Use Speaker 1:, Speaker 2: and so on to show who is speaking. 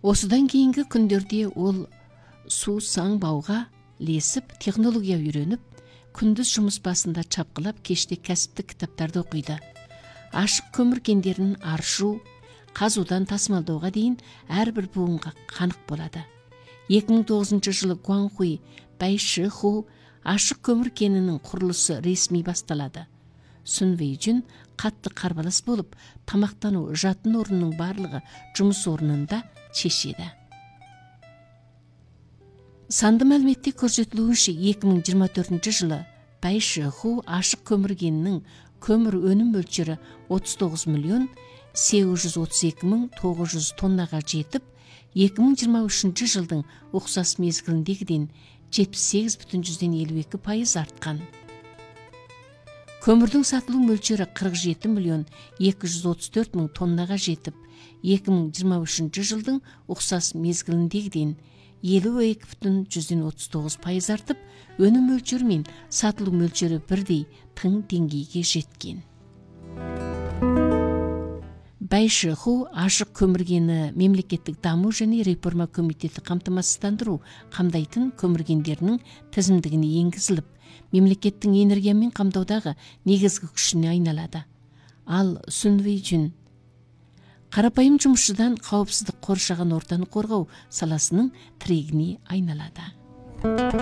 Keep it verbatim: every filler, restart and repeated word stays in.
Speaker 1: Осыдан кейінгі күндерде ол су саң бауға лесіп, технология үйреніп, күндіз жұмыс басында чапқылап, кеште кәсіптік кітаптарды оқиды. Ашық көмір кендерін аршу, қазудан тасымалдауға дейін әрбір буынға қанық болады. екі мың тоғызыншы жылы Гуанхуй Байшиху ашық көмір кенінің құрылысы ресми басталады. Сүнвейжүн қатты қарбалас болып, тамақтану жатын орнының барлығы жұмыс орнында шешеді. Санды мәліметте көрсетілуінше екі мың жиырма төртінші жылы Байшиху ашық көмір кенінің көмір өнім мөлшері отыз тоғыз миллион сегіз жүз отыз екі мың тоғыз жүз тоннаға жетіп, екі мың жиырма үшінші жылдың ұқсас мезгіліндегіден жетпіс сегіз бүтін жүзден елу екі пайыз артқан. Көмірдің сатылу мөлшері қырық жеті миллион екі жүз отыз төрт мың тоннаға жетіп, екі мың жиырма үшінші жылдың ұқсас мезгіліндегіден елу екі бүтін жүзден отыз тоғыз пайыз артып, өнім мөлшері мен сатылу мөлшері бірдей тың деңгейге жеткен. Байшиху ашық көмір кені мемлекеттік даму және реформа комитеті қамтамасыздандыру қамдайтын көмір кендерінің тізімдігіне енгізіліп, мемлекеттің энергиямен қамтаудағы негізгі күшіне айналады. Ал Сүнвейжүн қарапайым жұмысшыдан қауіпсіздік қоршаған ортаны қорғау саласының тірегіне айналады.